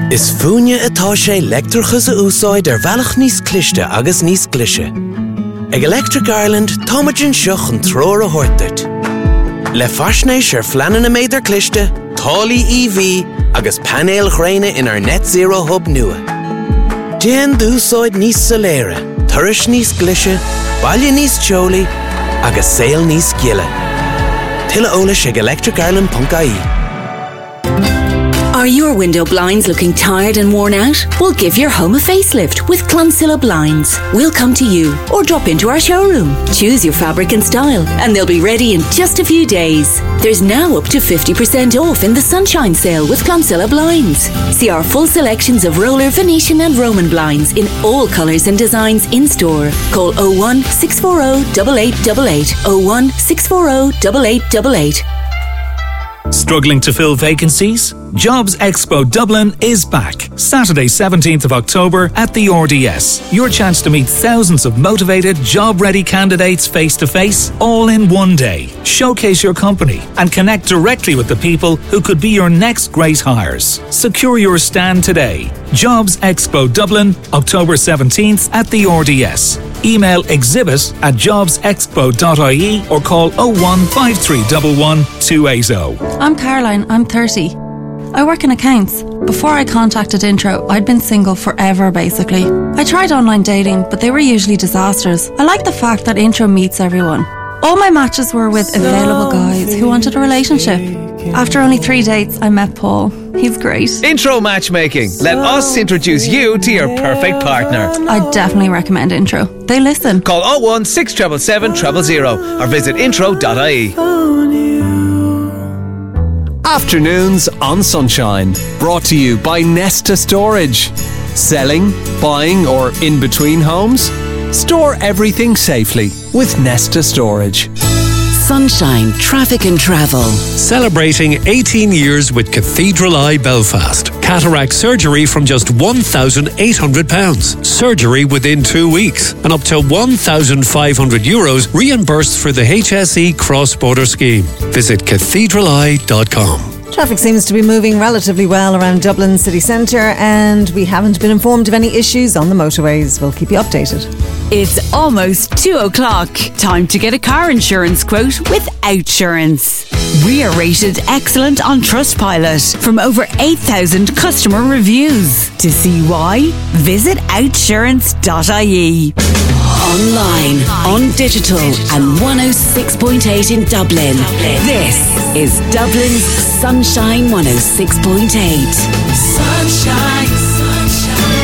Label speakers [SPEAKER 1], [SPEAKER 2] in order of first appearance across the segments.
[SPEAKER 1] Is fúine atá sé leictreachas a úsáid bhealach níos cliste agus níos glise. Ag Electric Ireland, táimeann seach an tróir a thuirteart. Le faisnéis fleanan na méidir cliste, tálaí EV agus panéal ghréine in our net zero hub nua. Déan d'úsáid níos soléire, turais níos glise, baile níos teolaí agus saol níos giile. Tuilleadh eolais ag electricireland.ie.
[SPEAKER 2] Are your window blinds looking tired and worn out? We'll give your home a facelift with Clonsilla Blinds. We'll come to you or drop into our showroom. Choose your fabric and style and they'll be ready in just a few days. There's now up to 50% off in the Sunshine Sale with Clonsilla Blinds. See our full selections of roller, Venetian and Roman blinds in all colours and designs in store. Call 01 640 8888 01 640 8888.
[SPEAKER 3] Struggling to fill vacancies? Jobs Expo Dublin is back. Saturday 17th of October at the RDS. Your chance to meet thousands of motivated, job-ready candidates face-to-face, all in one day. Showcase your company and connect directly with the people who could be your next great hires. Secure your stand today. Jobs Expo Dublin, October 17th at the RDS. Email exhibit@jobsexpo.ie or call 01 5311 280.
[SPEAKER 4] I'm Caroline, I'm 30. I work in accounts. Before I contacted Intro, I'd been single forever basically. I tried online dating, but they were usually disasters. I like the fact that Intro meets everyone. All my matches were with available guys who wanted a relationship. After only 3 dates, I met Paul. He's great.
[SPEAKER 5] Intro matchmaking. Let us introduce you to your perfect partner.
[SPEAKER 4] I definitely recommend Intro. They listen.
[SPEAKER 5] Call 01 677 000 or visit intro.ie.
[SPEAKER 6] Afternoons on Sunshine. Brought to you by Nesta Storage. Selling, buying or in between homes? Store everything safely with Nesta Storage.
[SPEAKER 2] Sunshine Traffic and Travel.
[SPEAKER 7] Celebrating 18 years with Cathedral Eye Belfast. Cataract surgery from just £1,800. Surgery within 2 weeks. And up to €1,500 reimbursed for the HSE cross-border scheme. Visit cathedraleye.com.
[SPEAKER 8] Traffic seems to be moving relatively well around Dublin city centre and we haven't been informed of any issues on the motorways. We'll keep you updated.
[SPEAKER 9] It's almost 2 o'clock. Time to get a car insurance quote with Outsurance. We are rated excellent on Trustpilot from over 8,000 customer reviews. To see why, visit outsurance.ie.
[SPEAKER 2] Online, on digital and 106.8 in Dublin. This is Dublin's Sunshine 106.8.
[SPEAKER 10] Sunshine, sunshine,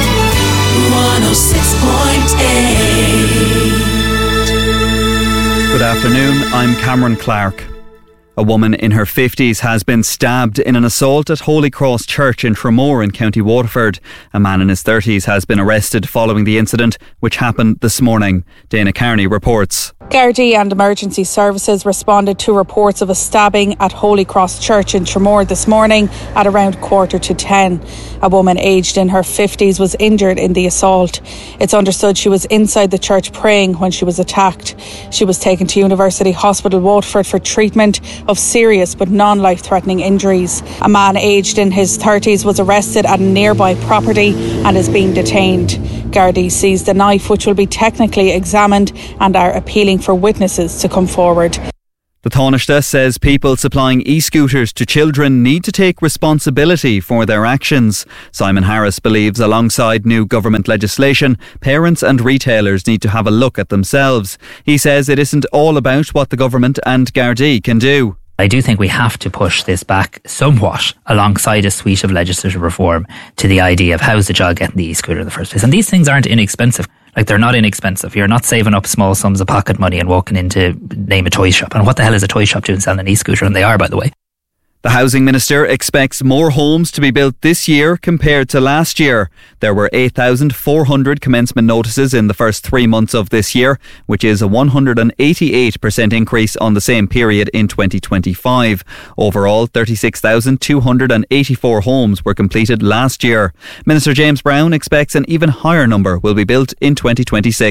[SPEAKER 10] 106.8.
[SPEAKER 11] Good afternoon, I'm Cameron Clark. A woman in her 50s has been stabbed in an assault at Holy Cross Church in Tramore in County Waterford. A man in his 30s has been arrested following the incident, which happened this morning. Dana Carney reports.
[SPEAKER 12] Gardaí and emergency services responded to reports of a stabbing at Holy Cross Church in Tramore this morning at around 9:45. A woman aged in her 50s was injured in the assault. It's understood she was inside the church praying when she was attacked. She was taken to University Hospital Waterford for treatment of serious but non-life-threatening injuries. A man aged in his 30s was arrested at a nearby property and is being detained. Gardaí seized a knife which will be technically examined and are appealing for witnesses to come forward.
[SPEAKER 11] The Taoiseach says people supplying e-scooters to children need to take responsibility for their actions. Simon Harris believes alongside new government legislation, parents and retailers need to have a look at themselves. He says it isn't all about what the government and Gardaí can do.
[SPEAKER 13] I do think we have to push this back somewhat alongside a suite of legislative reform to the idea of how's the child getting the e-scooter in the first place. And these things aren't inexpensive. Like, they're not inexpensive. You're not saving up small sums of pocket money and walking into, name a toy shop. And what the hell is a toy shop doing selling an e-scooter? And they are, by the way.
[SPEAKER 11] The Housing Minister expects more homes to be built this year compared to last year. There were 8,400 commencement notices in the first 3 months of this year, which is a 188% increase on the same period in 2025. Overall, 36,284 homes were completed last year. Minister James Browne expects an even higher number will be built in 2026.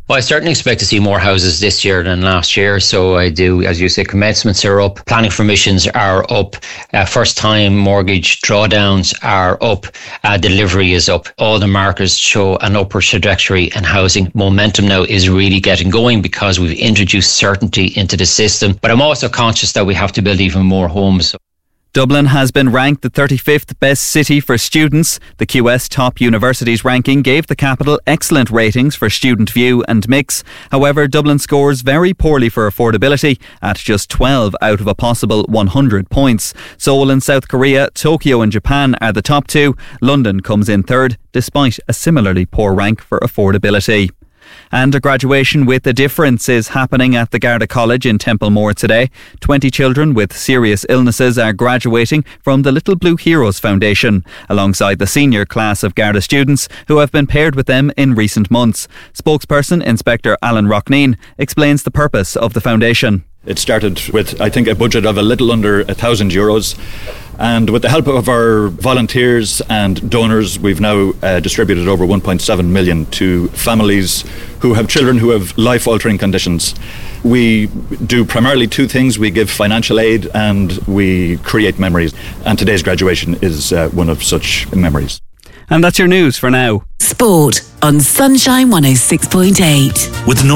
[SPEAKER 14] Well, I certainly expect to see more houses this year than last year. So I do, as you say, commencements are up, planning permissions are up, first time mortgage drawdowns are up, delivery is up. All the markers show an upward trajectory, and housing momentum now is really getting going because we've introduced certainty into the system. But I'm also conscious that we have to build even more homes.
[SPEAKER 11] Dublin has been ranked the 35th best city for students. The QS Top Universities ranking gave the capital excellent ratings for Student View and Mix. However, Dublin scores very poorly for affordability at just 12 out of a possible 100 points. Seoul in South Korea, Tokyo in Japan are the top two. London comes in third, despite a similarly poor rank for affordability. And a graduation with a difference is happening at the Garda College in Templemore today. 20 children with serious illnesses are graduating from the Little Blue Heroes Foundation, alongside the senior class of Garda students who have been paired with them in recent months. Spokesperson Inspector Alan Rockneen explains the purpose of the foundation.
[SPEAKER 15] It started with, I think, a budget of a little under €1,000. And with the help of our volunteers and donors, we've now distributed over 1.7 million to families who have children who have life-altering conditions. We do primarily two things. We give financial aid and we create memories. And today's graduation is one of such memories.
[SPEAKER 11] And that's your news for now.
[SPEAKER 16] Sport on Sunshine 106.8.
[SPEAKER 17] With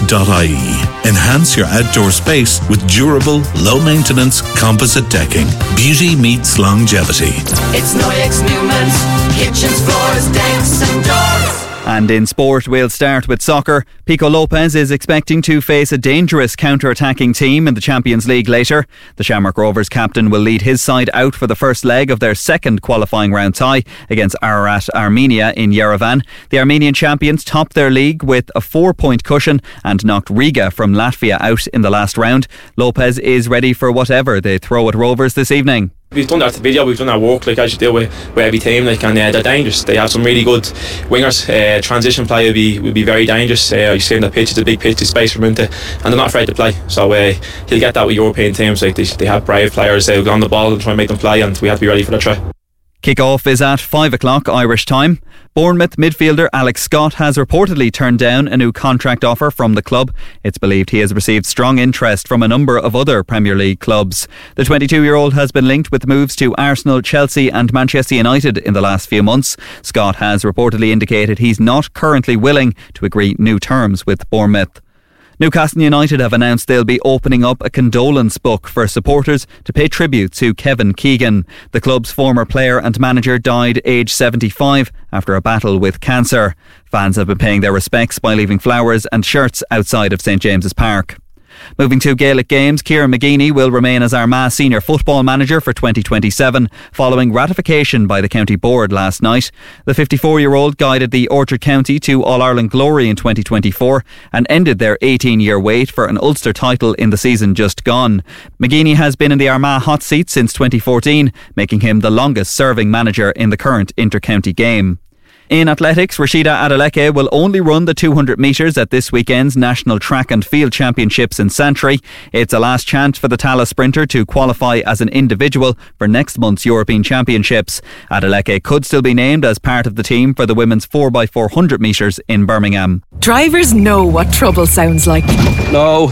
[SPEAKER 17] Noyex.ie. Enhance your outdoor space with durable, low-maintenance composite decking. Beauty meets longevity.
[SPEAKER 10] It's Noyex Newman's kitchens, floors, decks and doors.
[SPEAKER 11] And in sport, we'll start with soccer. Pico Lopez is expecting to face a dangerous counter-attacking team in the Champions League later. The Shamrock Rovers captain will lead his side out for the first leg of their second qualifying round tie against Ararat Armenia in Yerevan. The Armenian champions topped their league with a 4-point cushion and knocked Riga from Latvia out in the last round. Lopez is ready for whatever they throw at Rovers this evening.
[SPEAKER 18] We've done our video, we've done our work like as you do with every team, and they're dangerous. They have some really good wingers. Transition play will be very dangerous. You see on the pitch, it's a big pitch, there's space for them and they're not afraid to play. So you'll get that with European teams. Like they have brave players, they'll go on the ball and try and make them play, and we have to be ready for the try.
[SPEAKER 11] Kick-off is at 5 o'clock Irish time. Bournemouth midfielder Alex Scott has reportedly turned down a new contract offer from the club. It's believed he has received strong interest from a number of other Premier League clubs. The 22-year-old has been linked with moves to Arsenal, Chelsea and Manchester United in the last few months. Scott has reportedly indicated he's not currently willing to agree new terms with Bournemouth. Newcastle United have announced they'll be opening up a condolence book for supporters to pay tribute to Kevin Keegan. The club's former player and manager died aged 75 after a battle with cancer. Fans have been paying their respects by leaving flowers and shirts outside of St James's Park. Moving to Gaelic games, Kieran McGeeney will remain as Armagh senior football manager for 2027 following ratification by the county board last night. The 54-year-old guided the Orchard County to All-Ireland glory in 2024 and ended their 18-year wait for an Ulster title in the season just gone. McGeeney has been in the Armagh hot seat since 2014, making him the longest serving manager in the current inter-county game. In athletics, Rashida Adeleke will only run the 200 metres at this weekend's National Track and Field Championships in Santry. It's a last chance for the Tallaght sprinter to qualify as an individual for next month's European Championships. Adeleke could still be named as part of the team for the women's 4x400 metres in Birmingham.
[SPEAKER 19] Drivers know what trouble sounds like.
[SPEAKER 20] No.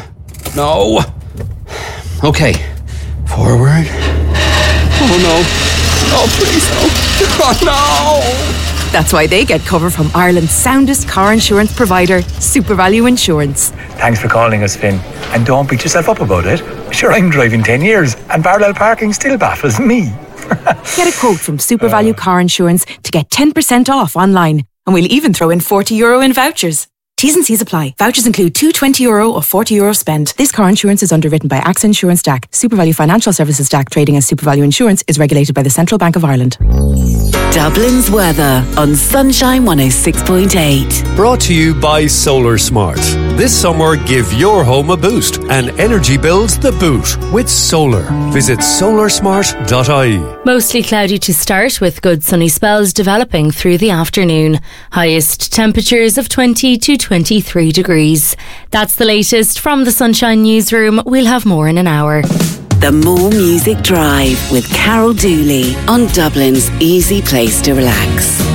[SPEAKER 20] Okay, forward. Oh no. Oh please no. Oh no.
[SPEAKER 19] That's why they get cover from Ireland's soundest car insurance provider, SuperValu Insurance.
[SPEAKER 21] Thanks for calling us, Finn. And don't beat yourself up about it. Sure, I'm driving 10 years and parallel parking still baffles me.
[SPEAKER 19] Get a quote from SuperValu Car Insurance to get 10% off online. And we'll even throw in €40 in vouchers. T's and C's apply. Vouchers include two €20 or €40 spend. This car insurance is underwritten by AXA Insurance DAC. SuperValu Financial Services DAC, trading as SuperValu Insurance, is regulated by the Central Bank of Ireland.
[SPEAKER 16] Dublin's weather on Sunshine 106.8.
[SPEAKER 7] Brought to you by Solar Smart. This summer, give your home a boost and energy bills the boot with solar. Visit solarsmart.ie.
[SPEAKER 22] Mostly cloudy to start with good sunny spells developing through the afternoon. Highest temperatures of 20 to 23 degrees. That's the latest from the Sunshine Newsroom. We'll have more in an hour.
[SPEAKER 16] The More Music Drive with Carol Dooley on Dublin's easy place to relax.